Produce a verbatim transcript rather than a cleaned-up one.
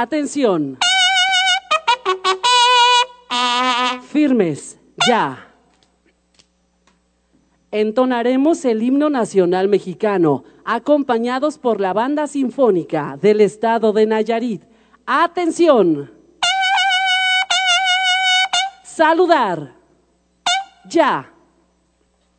Atención. Firmes, ya. Entonaremos el himno nacional mexicano, acompañados por la Banda Sinfónica del Estado de Nayarit. ¡Atención! Saludar. Ya.